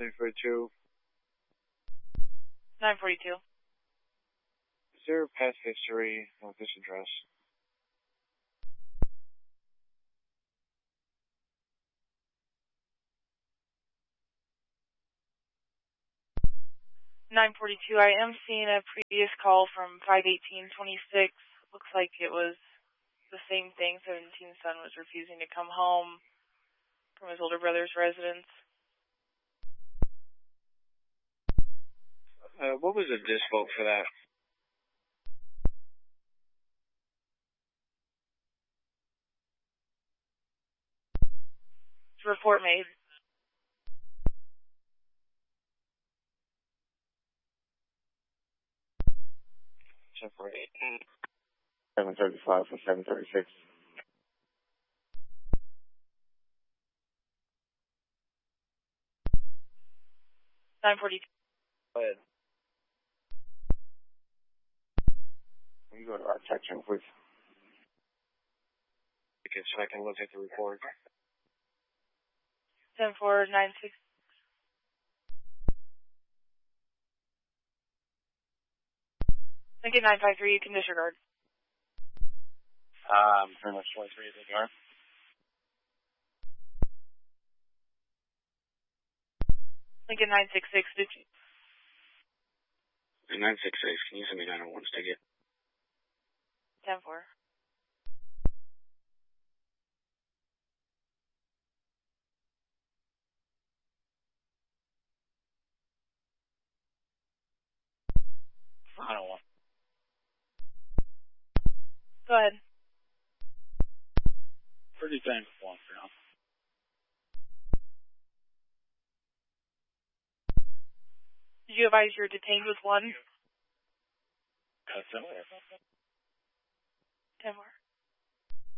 942. 942. Is there past history with this address? I am seeing a previous call from 51826. Looks like it was the same thing. 17 son was refusing to come home from his older brother's residence. What was the disc vote for that? Report made. Separate. 735 for 736. Go ahead. Can you go to our section, please? Okay, so I can look at the report. 10496. Lincoln 953, you can disregard. Pretty much 23 at the yard. Lincoln 966, did you? 966, can you send me 901's ticket? 10-4. I don't want. Go ahead. Pretty thankful for now. Did you advise you're detained with one? That's it. 10-4.